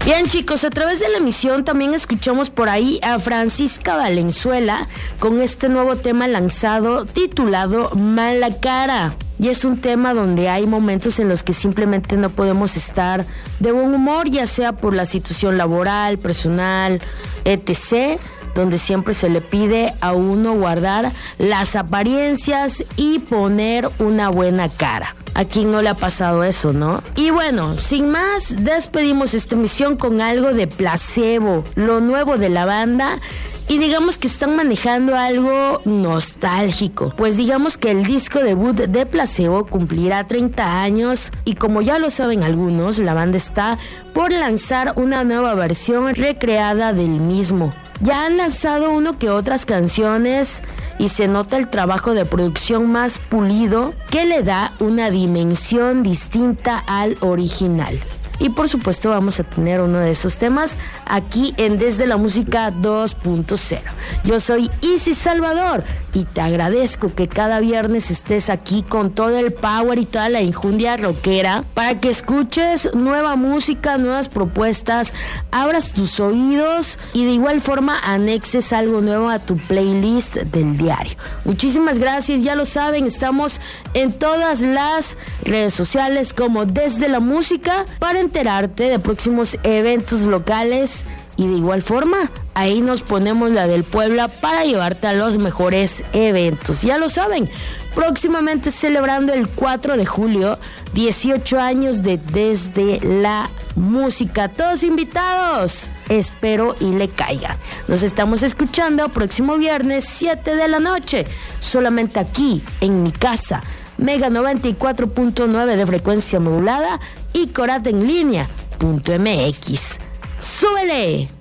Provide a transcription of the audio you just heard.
Bien, chicos, a través de la emisión también escuchamos por ahí a Francisca Valenzuela con este nuevo tema lanzado titulado Mala Cara. Y es un tema donde hay momentos en los que simplemente no podemos estar de buen humor, ya sea por la situación laboral, personal, etc., donde siempre se le pide a uno guardar las apariencias y poner una buena cara. ¿A quién no le ha pasado eso, no? Y bueno, sin más, despedimos esta emisión con algo de Placebo, lo nuevo de la banda. Y digamos que están manejando algo nostálgico, pues digamos que el disco debut de Placebo cumplirá 30 años y como ya lo saben algunos, la banda está por lanzar una nueva versión recreada del mismo. Ya han lanzado uno que otras canciones y se nota el trabajo de producción más pulido que le da una dimensión distinta al original. Y por supuesto vamos a tener uno de esos temas aquí en Desde la Música 2.0. Yo soy Isis Salvador y te agradezco que cada viernes estés aquí con todo el power y toda la injundia rockera para que escuches nueva música, nuevas propuestas, abras tus oídos y de igual forma anexes algo nuevo a tu playlist del diario. Muchísimas gracias, ya lo saben, estamos en todas las redes sociales como Desde la Música para enterarte de próximos eventos locales y de igual forma ahí nos ponemos la del Puebla para llevarte a los mejores eventos. Ya lo saben, próximamente celebrando el 4 de julio 18 años de Desde la Música, todos invitados, espero y le caigan. Nos estamos escuchando próximo viernes 7 de la noche, solamente aquí en mi casa, Mega 94.9 de frecuencia modulada y coratenlinea.mx. ¡Súbele!